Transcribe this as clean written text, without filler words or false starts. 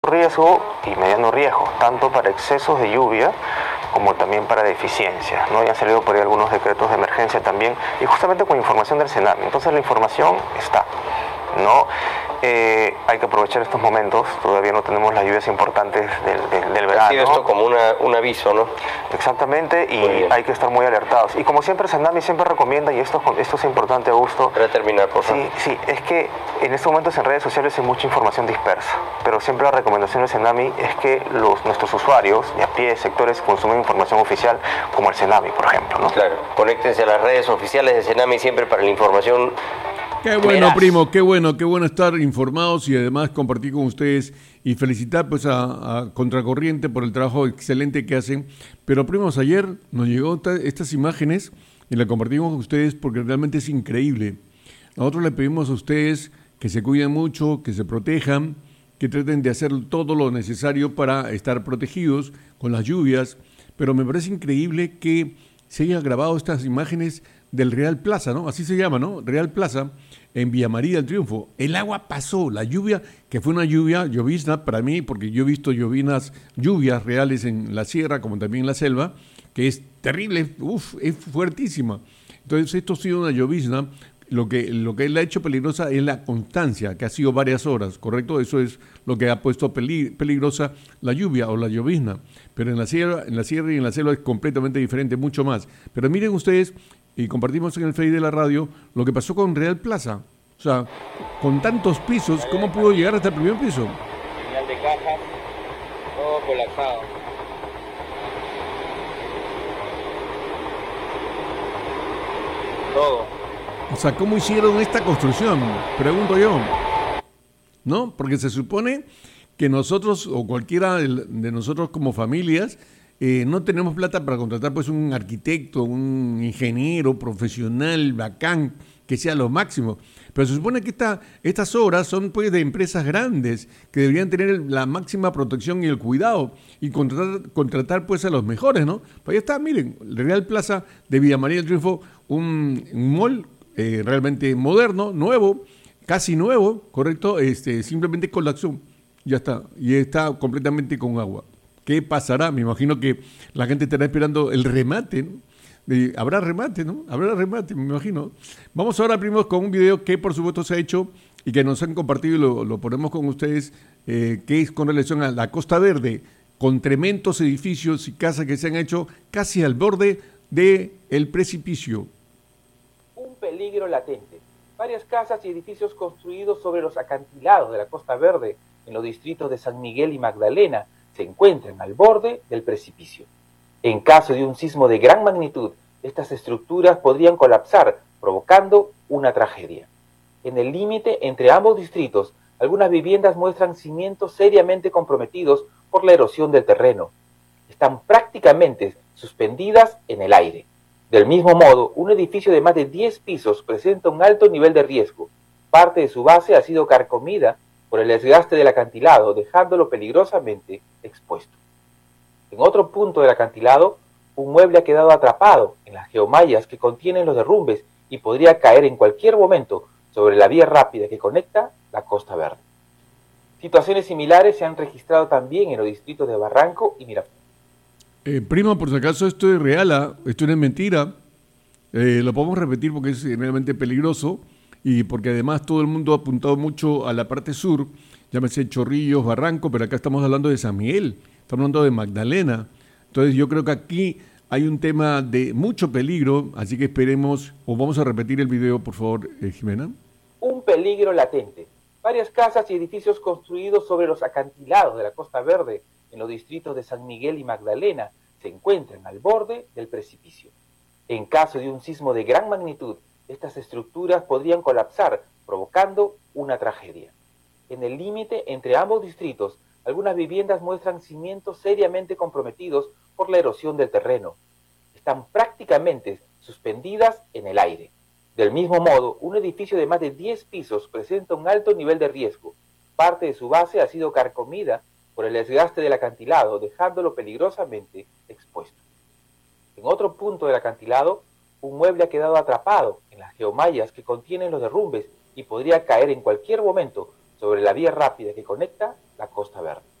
riesgo y mediano riesgo, tanto para excesos de lluvia como también para deficiencias, ¿no? Ya han salido por ahí algunos decretos de emergencia también, y justamente con información del Senami. Entonces la información está, ¿no? Hay que aprovechar estos momentos, todavía no tenemos las lluvias importantes del verano. Ha sido esto como un aviso, ¿no? Exactamente, y hay que estar muy alertados. Y como siempre, Senami siempre recomienda, y esto es importante, Augusto. Para terminar, por favor. Sí, es que en estos momentos en redes sociales hay mucha información dispersa, pero siempre la recomendación de Senami es que nuestros usuarios de a pie, sectores, consumen información oficial como el Senami, por ejemplo, ¿no? Claro, conéctense a las redes oficiales de Senami siempre para la información. Qué bueno, primo, qué bueno estar informados y además compartir con ustedes y felicitar pues a Contracorriente por el trabajo excelente que hacen. Pero primos, ayer nos llegó estas imágenes y las compartimos con ustedes porque realmente es increíble. Nosotros le pedimos a ustedes que se cuiden mucho, que se protejan, que traten de hacer todo lo necesario para estar protegidos con las lluvias, pero me parece increíble que se haya grabado estas imágenes del Real Plaza, ¿no? Así se llama, ¿no? Real Plaza, en Villa María del Triunfo. El agua pasó, la lluvia, que fue una llovizna para mí, porque yo he visto lluvias reales en la sierra, como también en la selva, que es terrible, es fuertísima. Entonces esto ha sido una llovizna. Lo que él ha hecho peligrosa es la constancia, que ha sido varias horas, ¿correcto? Eso es lo que ha puesto peligrosa la lluvia o la llovizna. Pero en la sierra y en la selva es completamente diferente, mucho más. Pero miren ustedes, y compartimos en el Face de la radio, lo que pasó con Real Plaza. O sea, con tantos pisos, ¿cómo pudo llegar hasta el primer piso? Señal de cajas, todo colapsado. Todo. O sea, ¿cómo hicieron esta construcción? Pregunto yo. ¿No? Porque se supone que nosotros, o cualquiera de nosotros como familias, no tenemos plata para contratar pues un arquitecto, un ingeniero profesional, bacán, que sea lo máximo. Pero se supone que estas obras son pues de empresas grandes que deberían tener la máxima protección y el cuidado y contratar pues a los mejores, ¿no? Pues ahí está, miren, el Real Plaza de Villa María del Triunfo, un mall realmente moderno, nuevo, casi nuevo, correcto, simplemente con la acción, ya está, y está completamente con agua. ¿Qué pasará? Me imagino que la gente estará esperando el remate, ¿no? Habrá remate, ¿no? Habrá remate, me imagino. Vamos ahora, primos, con un video que por supuesto se ha hecho y que nos han compartido y lo ponemos con ustedes, que es con relación a la Costa Verde, con tremendos edificios y casas que se han hecho casi al borde del precipicio. Un peligro latente. Varias casas y edificios construidos sobre los acantilados de la Costa Verde, en los distritos de San Miguel y Magdalena, se encuentran al borde del precipicio. En caso de un sismo de gran magnitud, estas estructuras podrían colapsar, provocando una tragedia. En el límite entre ambos distritos, algunas viviendas muestran cimientos seriamente comprometidos por la erosión del terreno. Están prácticamente suspendidas en el aire. Del mismo modo, un edificio de más de 10 pisos presenta un alto nivel de riesgo. Parte de su base ha sido carcomida por el desgaste del acantilado, dejándolo peligrosamente expuesto. En otro punto del acantilado, un mueble ha quedado atrapado en las geomallas que contienen los derrumbes y podría caer en cualquier momento sobre la vía rápida que conecta la Costa Verde. Situaciones similares se han registrado también en los distritos de Barranco y Miraflores. Primo, por si acaso esto es real, esto no es mentira, lo podemos repetir porque es realmente peligroso y porque además todo el mundo ha apuntado mucho a la parte sur, llámese Chorrillos, Barranco, pero acá estamos hablando de San Miguel, estamos hablando de Magdalena. Entonces yo creo que aquí hay un tema de mucho peligro, así que esperemos, o vamos a repetir el video, por favor, Jimena. Un peligro latente. Varias casas y edificios construidos sobre los acantilados de la Costa Verde, en los distritos de San Miguel y Magdalena, se encuentran al borde del precipicio. En caso de un sismo de gran magnitud, estas estructuras podrían colapsar, provocando una tragedia. En el límite entre ambos distritos, algunas viviendas muestran cimientos seriamente comprometidos por la erosión del terreno. Están prácticamente suspendidas en el aire. Del mismo modo, un edificio de más de 10 pisos presenta un alto nivel de riesgo. Parte de su base ha sido carcomida por el desgaste del acantilado, dejándolo peligrosamente expuesto. En otro punto del acantilado, un mueble ha quedado atrapado en las geomallas que contienen los derrumbes y podría caer en cualquier momento sobre la vía rápida que conecta la Costa Verde.